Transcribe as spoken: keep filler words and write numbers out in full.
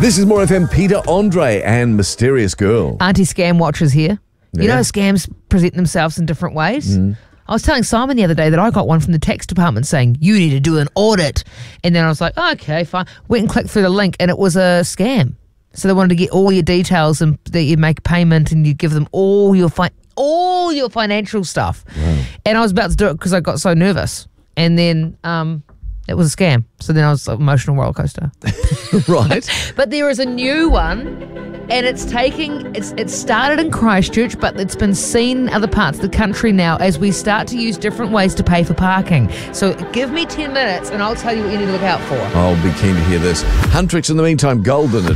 This is More F M, Peter Andre and Mysterious Girl. Auntie Scam Watchers here. You Yeah. know, scams present themselves in different ways. Mm. I was telling Simon the other day that I got one from the tax department saying, you need to do an audit. And then I was like, oh, okay, fine. Went and clicked through the link and it was a scam. So they wanted to get all your details and that you make payment and you give them all your fi- all your financial stuff. Wow. And I was about to do it because I got so nervous. And then um, it was a scam. So then I was like, emotional roller coaster. Right. But there is a new one, and it's taking, it's it started in Christchurch, but it's been seen in other parts of the country now as we start to use different ways to pay for parking. So give me ten minutes and I'll tell you what you need to look out for. I'll be keen to hear this. Huntrix in the meantime, golden.